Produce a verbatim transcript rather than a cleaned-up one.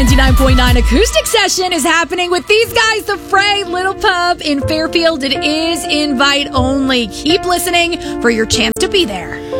ninety-nine point nine Acoustic Session is happening with these guys, the Fray Little Pub in Fairfield. It is invite only. Keep listening for your chance to be there.